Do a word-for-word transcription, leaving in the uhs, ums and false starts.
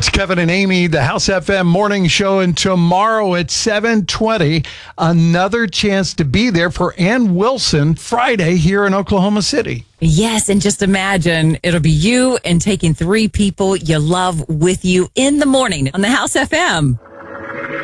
Kevin and Amy, the House F M morning show, and tomorrow at seven twenty, another chance to be there for Ann Wilson Friday here in Oklahoma City. Yes, and just imagine it'll be you and taking three people you love with you in the morning on the House F M.